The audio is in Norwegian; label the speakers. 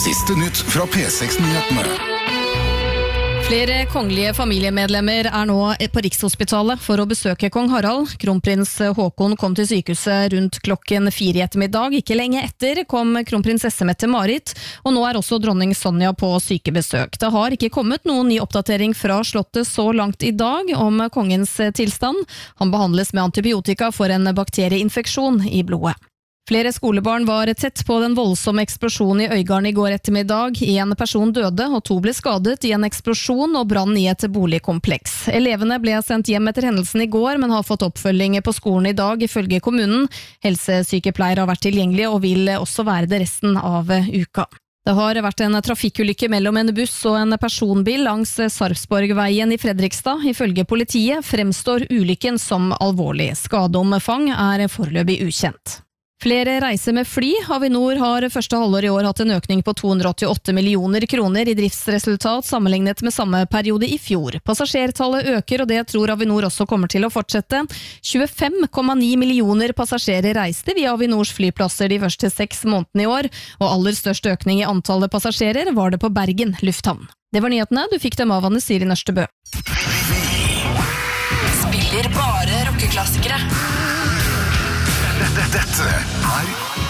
Speaker 1: Siste nytt fra P6-nyhetene.
Speaker 2: Flere kongelige familiemedlemmer nå på Rikshospitalet for å besøke kong Harald. Kronprins Håkon kom til sykehuset rundt klokken 4 i ettermiddag. Ikke lenge etter kom kronprinsesse Mette-Marit, og nå også dronning Sonja på sykebesøk. Det har ikke kommet noen ny oppdatering fra slottet så langt i dag om kongens tilstand. Han behandles med antibiotika for en bakterieinfeksjon i blodet. Flere skolebarn var tett på den voldsomme eksplosjonen i Øygarden i går ettermiddag. En person døde og 2 ble skadet i en eksplosjon og brann i et boligkompleks. Elevene ble sendt hjem etter hendelsen i går, men har fått oppfølging på skolen i dag, ifølge kommunen. Helsesykepleiere har vært tilgjengelige og vil også være det resten av uka. Det har vært en trafikkulykke mellom en buss og en personbil langs Sarpsborgveien i Fredrikstad. Ifølge politiet fremstår ulykken som alvorlig. Skadeomfang er foreløpig ukjent. Flere reiser med fly. Avinor har første halvår i år hatt en økning på 288 millioner kroner i driftsresultat sammenlignet med samme periode i fjor. Passasjertallet øker, og det tror Avinor også kommer til å fortsette. 25,9 millioner passasjerer reiste via Avinors flyplasser de første 6 månedene i år, og aller størst økning i antallet passasjerer var det på Bergen lufthavn. Det var nyhetene, du fikk dem av Anne Siri Nørstebø.
Speaker 3: Spiller bare rockeklassikere.
Speaker 1: Dette er